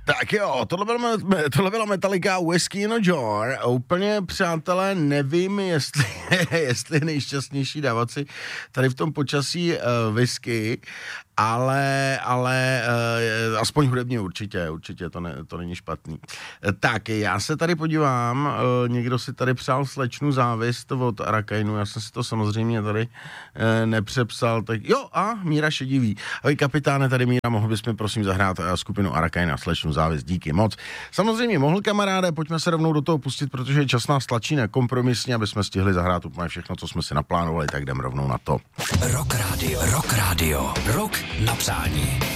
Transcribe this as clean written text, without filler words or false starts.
Tak jo, tohle byla Metallica Whiskey in a Jar. Úplně, přátelé, nevím, jestli nejšťastnější dávat si tady v tom počasí whisky, ale aspoň hudebně určitě to není špatný. Tak, já se tady podívám, někdo si tady přál slečnu závist od Arakainu, já jsem si to samozřejmě tady nepřepsal, tak jo, a Míra Šedivý. Ahoj kapitáne, tady Míra, mohl bys mi prosím zahrát skupinu Arakain a slečnu závist, díky moc. Samozřejmě mohl, kamaráde, pojďme se rovnou do toho pustit, protože čas nás tlačí nekompromisně, aby jsme stihli zahrát úplně všechno, co jsme si naplánovali, tak jdem rovnou na to. Rock Radio, rock na přání.